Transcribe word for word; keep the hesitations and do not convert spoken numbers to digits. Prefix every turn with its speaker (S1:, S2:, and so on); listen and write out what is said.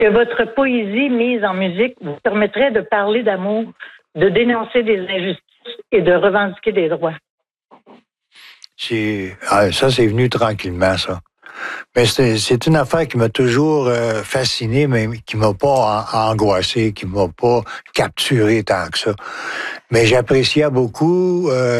S1: que votre poésie mise en musique vous permettrait de parler d'amour, de dénoncer des injustices et de revendiquer des droits?
S2: C'est, ah, ça, c'est venu tranquillement, ça. Mais c'est, c'est une affaire qui m'a toujours euh, fasciné, mais qui m'a pas en, angoissé, qui m'a pas capturé tant que ça. Mais j'appréciais beaucoup... Euh,